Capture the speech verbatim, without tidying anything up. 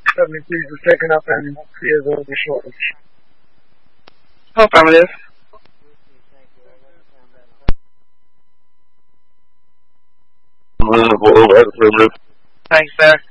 seventy-three is taken up and he is over shortly. Affirmative. Affirmative. Thanks, sir.